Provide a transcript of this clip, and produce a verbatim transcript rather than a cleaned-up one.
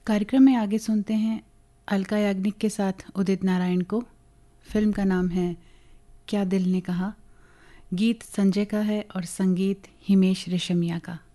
कार्यक्रम में आगे सुनते हैं अलका याग्निक के साथ उदित नारायण को। फिल्म का नाम है क्या दिल ने कहा। गीत संजय का है और संगीत हिमेश रेशमिया का।